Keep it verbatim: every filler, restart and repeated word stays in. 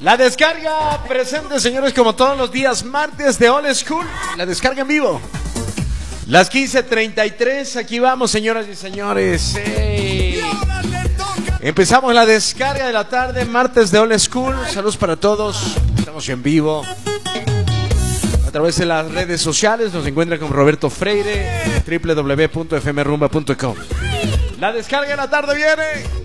La descarga presente, señores, como todos los días, martes de Old School. La descarga en vivo. Las quince treinta y tres, aquí vamos, señoras y señores. Hey. Empezamos la descarga de la tarde, martes de Old School. Saludos para todos. Estamos en vivo. A través de las redes sociales nos encuentran con Roberto Freire, doble u doble u doble u punto f m rumba punto com. La descarga de la tarde viene.